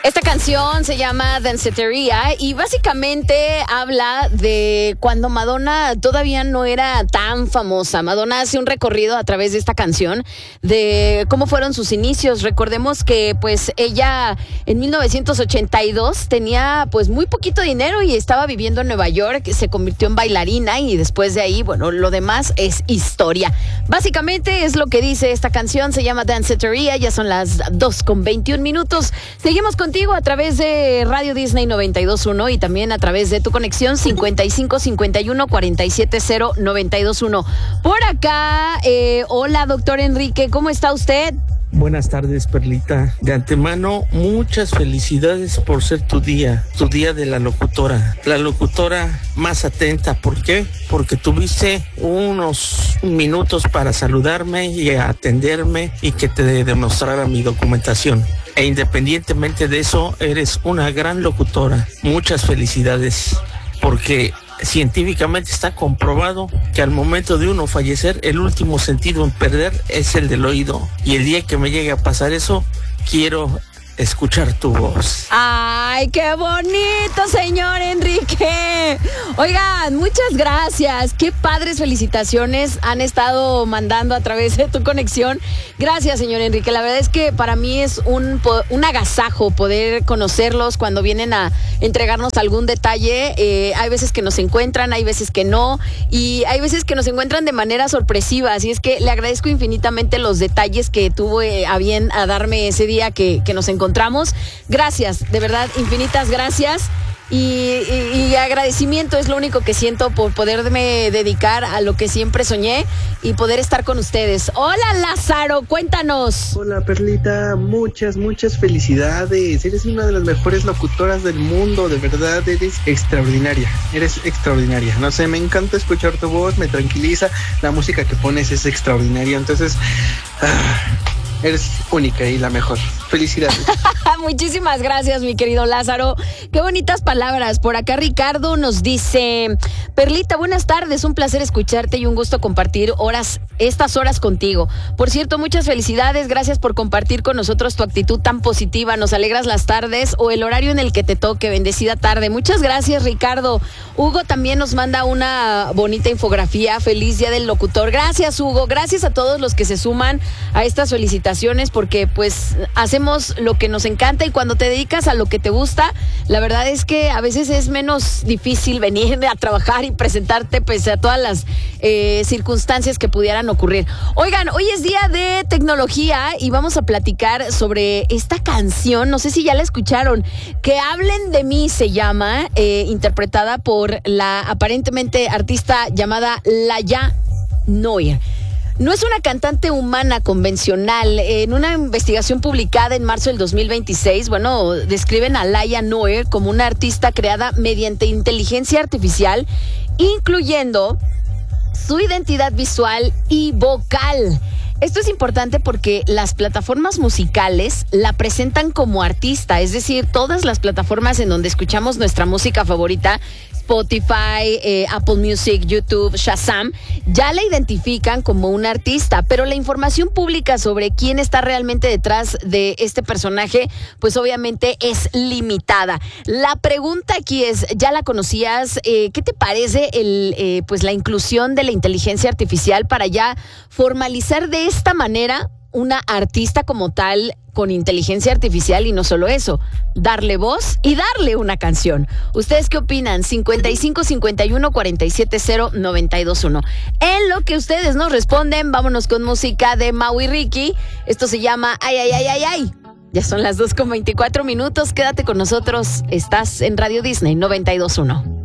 Esta canción se llama Danceteria y básicamente habla de cuando Madonna todavía no era tan famosa. Madonna hace un recorrido a través de esta canción de cómo fueron sus inicios. Recordemos que pues ella en 1982 tenía pues muy poquito dinero y estaba viviendo en Nueva York, se convirtió en bailarina y después de ahí, bueno, lo demás es historia. Básicamente es lo que dice esta canción, se llama Danceteria, ya son las 2:21. Seguimos contigo a través de Radio Disney 92.1 y también a través de tu conexión 5551-470-921. Por acá, hola doctor Enrique, ¿cómo está usted? Buenas tardes, Perlita. De antemano, muchas felicidades por ser tu día de la locutora más atenta. ¿Por qué? Porque tuviste unos minutos para saludarme y atenderme y que te demostrara mi documentación. E independientemente de eso, eres una gran locutora. Muchas felicidades, porque científicamente está comprobado que al momento de uno fallecer, el último sentido en perder es el del oído. Y el día que me llegue a pasar eso, quiero escuchar tu voz. ¡Ay, qué bonito, señor Enrique! Oigan, muchas gracias. Qué padres felicitaciones han estado mandando a través de tu conexión. Gracias, señor Enrique. La verdad es que para mí es un agasajo poder conocerlos cuando vienen a entregarnos algún detalle. Hay veces que nos encuentran, hay veces que no, y hay veces que nos encuentran de manera sorpresiva. Así es que le agradezco infinitamente los detalles que tuvo a bien a darme ese día que nos encontramos. Gracias, de verdad, infinitas gracias. Y agradecimiento es lo único que siento por poderme dedicar a lo que siempre soñé y poder estar con ustedes. Hola, Lázaro, cuéntanos. Hola, Perlita, muchas felicidades. Eres una de las mejores locutoras del mundo, de verdad, eres extraordinaria. No sé, me encanta escuchar tu voz, me tranquiliza, la música que pones es extraordinaria, entonces eres única y la mejor. Felicidades. Muchísimas gracias, mi querido Lázaro. Qué bonitas palabras. Por acá Ricardo nos dice: Perlita, buenas tardes, un placer escucharte y un gusto compartir estas horas contigo. Por cierto, muchas felicidades, gracias por compartir con nosotros tu actitud tan positiva. Nos alegras las tardes o el horario en el que te toque. Bendecida tarde. Muchas gracias, Ricardo. Hugo también nos manda una bonita infografía. Feliz Día del Locutor. Gracias, Hugo. Gracias a todos los que se suman a estas felicitaciones, porque pues hacemos lo que nos encanta, y cuando te dedicas a lo que te gusta, la verdad es que a veces es menos difícil venir a trabajar y presentarte pese a todas las circunstancias que pudieran ocurrir. Oigan, hoy es día de tecnología y vamos a platicar sobre esta canción, no sé si ya la escucharon, Que hablen de mí se llama, interpretada por la aparentemente artista llamada Laia Noir. No es una cantante humana convencional. En una investigación publicada en marzo del 2026, describen a Laia Noir como una artista creada mediante inteligencia artificial, incluyendo su identidad visual y vocal. Esto es importante porque las plataformas musicales la presentan como artista, es decir, todas las plataformas en donde escuchamos nuestra música favorita, Spotify, Apple Music, YouTube, Shazam, ya la identifican como un artista, pero la información pública sobre quién está realmente detrás de este personaje, pues obviamente es limitada. La pregunta aquí es, ¿ya la conocías? ¿Qué te parece la inclusión de la inteligencia artificial para ya formalizar de esta manera una artista como tal con inteligencia artificial, y no solo eso, darle voz y darle una canción? ¿Ustedes qué opinan? 5551-470-921. En lo que ustedes nos responden, vámonos con música de Mau y Ricky. Esto se llama Ay, ay, ay, ay, ay. Ya son las 2:24. Quédate con nosotros. Estás en Radio Disney 92.1.